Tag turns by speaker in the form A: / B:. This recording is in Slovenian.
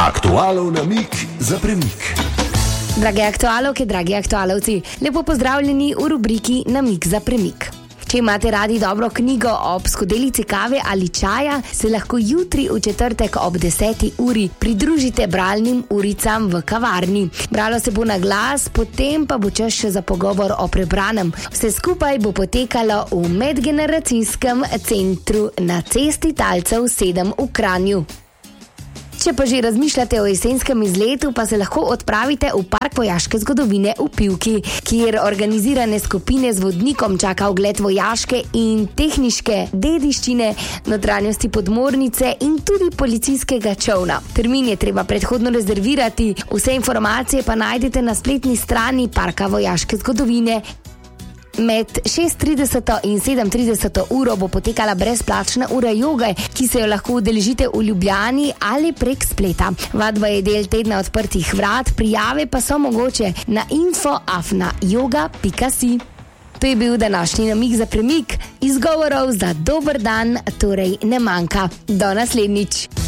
A: Aktualov namig za premik.
B: Drage aktualovke, dragi aktualovci, lepo pozdravljeni v rubriki Namig za premik. Če imate radi dobro knjigo ob skodelici kave ali čaja, se lahko jutri v četrtek ob 10. uri pridružite bralnim uricam v kavarni. Bralo se bo na glas, potem pa bo čas še za pogovor o prebranem. Vse skupaj bo potekalo v medgeneracijskem centru na Cesti Talcev 7 v Kranju. Če pa že razmišljate o jesenskem izletu, pa se lahko odpravite v Park vojaške zgodovine v Pivki, kjer organizirane skupine z vodnikom čaka ogled vojaške in tehniške dediščine, notranjosti podmornice in tudi policijskega čolna. Termin je treba predhodno rezervirati, vse informacije pa najdete na spletni strani Parka vojaške zgodovine. Med 6:30 in 7:30 uro bo potekala brezplačna ura joge, ki se jo lahko udeležite v Ljubljani ali prek spleta. Vadba je del tedna odprtih vrat, prijave pa so mogoče na info@yoga.si. To je bil današnji namig za premik, izgovorov za dober dan torej ne manjka. Do naslednjič.